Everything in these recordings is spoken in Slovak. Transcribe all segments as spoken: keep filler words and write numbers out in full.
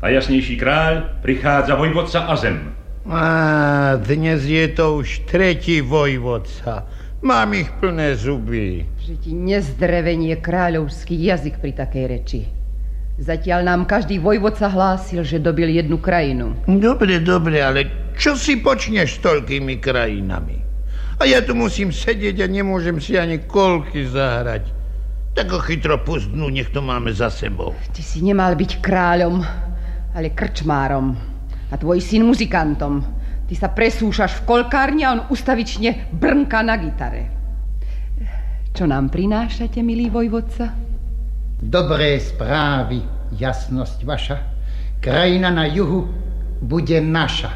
a jasnejší kráľ prichádza vojvodca a zem. Á, dnes je to už tretí vojvodca. Mám ich plné zuby. Že ti nezdrevenie kráľovský jazyk pri takej reči. Zatiaľ nám každý vojvodca hlásil, že dobil jednu krajinu. Dobre, dobre, ale čo si počneš s toľkými krajinami? A ja tu musím sedieť a nemôžem si ani kolky zahrať. Tak ho chytro pustnú, nech to máme za sebou. Ty si nemal byť kráľom, ale krčmárom. A tvoj syn muzikantom. Ty sa presúšaš v kolkárni a on ustavične brnká na gitare. Čo nám prinášate, milý vojvodca? Dobré správy, jasnosť vaša. Krajina na juhu bude naša.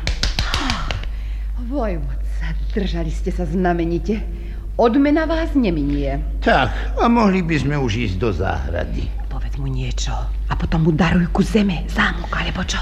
Vojvodca, držali ste sa znamenite. Odmena vás neminie. Tak, a mohli by sme už ísť do záhrady. Povedz mu niečo a potom mu daruj ku zeme, zámok alebo čo.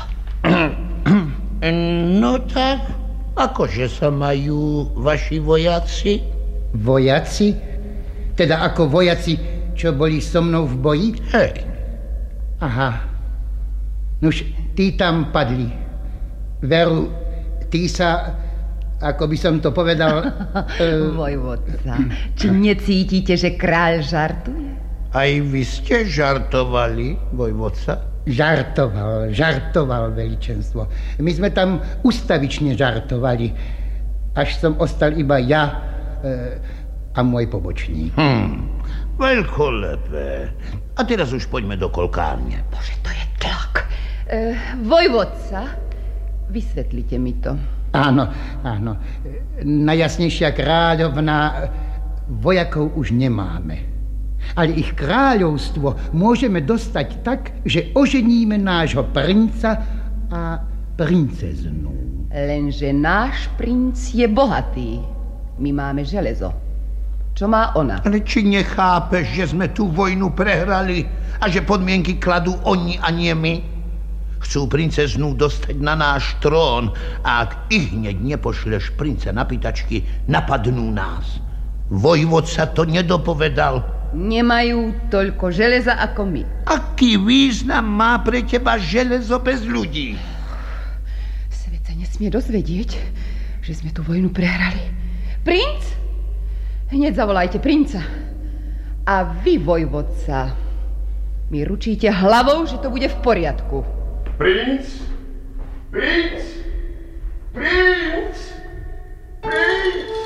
No tak, akože sa majú vaši vojaci? Vojaci? Teda ako vojaci, čo boli so mnou v boji? Hej. Aha. Nuž, tí tam padli. Veru, tí sa, ako by som to povedal... uh... Vojvodca, či necítite, že kráľ žartuje? Aj vy ste žartovali, vojvodca? Žartoval, žartoval, veličenstvo. My sme tam ustavične žartovali, až som ostal iba ja e, a môj pobočník. Hm, veľkolepé. A teraz už poďme do kolkárne. Bože, to je tlak. E, vojvodca, vysvetlite mi to. Áno, áno. Najjasnejšia kráľovna, vojakov už nemáme. Ale ich kráľovstvo môžeme dostať tak, že oženíme nášho princa a princeznu. Lenže náš princ je bohatý. My máme železo. Čo má ona? Ale či nechápeš, že sme tú vojnu prehrali a že podmienky kladú oni a nie my? Chcú princeznu dostať na náš trón a ak ich hneď nepošleš prince na pýtačky, napadnú nás. Vojvodca to nedopovedal. Nemajú toľko železa ako my. Aký význam má pre teba železo bez ľudí? Svet sa nesmie dozvedieť, že sme tú vojnu prehrali. Princ? Hneď zavolajte princa. A vy, vojvodca, mi ručíte hlavou, že to bude v poriadku. Princ? Princ? Princ?